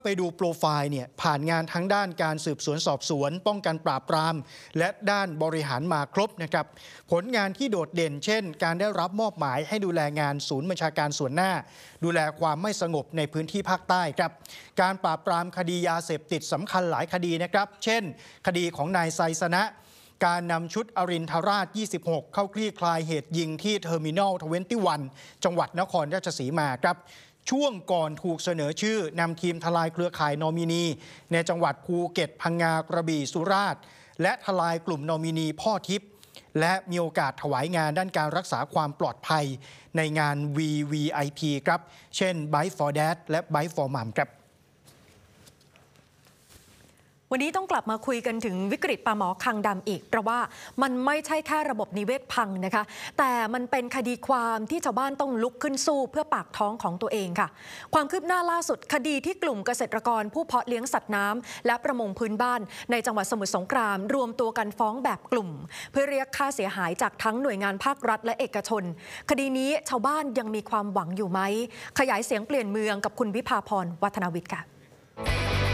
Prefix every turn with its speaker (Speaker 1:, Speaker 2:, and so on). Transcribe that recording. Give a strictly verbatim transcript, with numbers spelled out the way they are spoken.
Speaker 1: ไปดูโปรไฟล์เนี่ยผ่านงานทั้งด้านการสืบสวนสอบสวนป้องกันปราบปรามและด้านบริหารมาครบนะครับผลงานที่โดดเด่นเช่นการได้รับมอบหมายให้ดูแลงานศูนย์บัญชาการส่วนหน้าดูแลความไม่สงบในพื้นที่ภาคใต้ครับการปราบปรามคดียาเสพติดสำคัญหลายคดีนะครับเช่นคดีของนายไซสนะการนำชุดอรินทราชยี่สิบหกเข้าคลี่คลายเหตุยิงที่เทอร์มินอลยี่สิบเอ็ดจังหวัดนครราชสีมาครับช่วงก่อนถูกเสนอชื่อนำทีมทลายเครือข่ายนอมินีในจังหวัดภูเก็ตพังงากระบี่สุราษฎร์และทลายกลุ่มนอมินีพ่อทิพย์และมีโอกาสถวายงานด้านการรักษาความปลอดภัยในงาน วี วี ไอ พี ครับเช่น Bike for Dad และ Bike for Mom ครับ
Speaker 2: วันนี้ต้องกลับมาคุยกันถึงวิกฤตปลาหมอคางดำอีกเพราะว่ามันไม่ใช่แค่ระบบนิเวศพังนะคะแต่มันเป็นคดีความที่ชาวบ้านต้องลุกขึ้นสู้เพื่อปากท้องของตัวเองค่ะความคืบหน้าล่าสุดคดีที่กลุ่มเกษตรกรผู้เพาะเลี้ยงสัตว์น้ำและประมงพื้นบ้านในจังหวัดสมุทรสงครามรวมตัวกันฟ้องแบบกลุ่มเพื่อเรียกค่าเสียหายจากทั้งหน่วยงานภาครัฐและเอกชนคดีนี้ชาวบ้านยังมีความหวังอยู่ไหมขยายเสียงเปลี่ยนเมืองกับคุณวิภาพรวัฒนวิทย์ค่ะ